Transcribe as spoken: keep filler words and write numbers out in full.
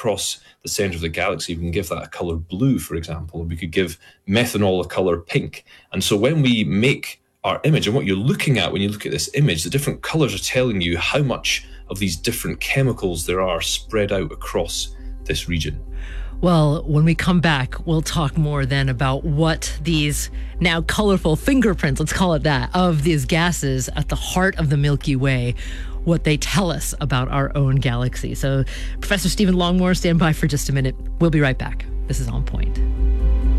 across the center of the galaxy, we can give that a color blue, for example. We could give methanol a color pink. And so when we make our image, and what you're looking at when you look at this image, the different colors are telling you how much of these different chemicals there are spread out across this region. Well, when we come back, we'll talk more then about what these now colorful fingerprints, let's call it that, of these gases at the heart of the Milky Way, what they tell us about our own galaxy. So Professor Stephen Longmore, stand by for just a minute. We'll be right back. This is On Point.